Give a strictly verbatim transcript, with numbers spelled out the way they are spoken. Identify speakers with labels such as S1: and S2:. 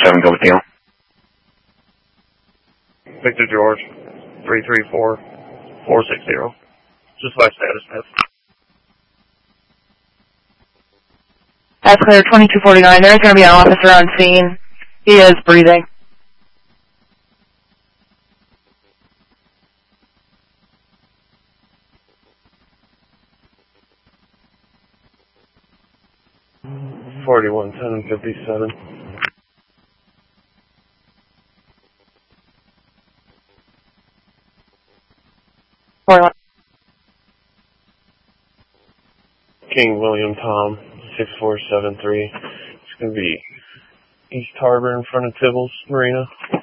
S1: seven, go with Neil.
S2: Victor George, three three four, four six zero. Just by status, Smith.
S3: That's clear, twenty-two forty-nine. There's going to be an officer on scene. He is breathing.
S2: forty-one ten fifty-seven.
S3: forty-one.
S2: King William Tom, six four seven three. It's going to be East Harbor in front of Tibbles Marina.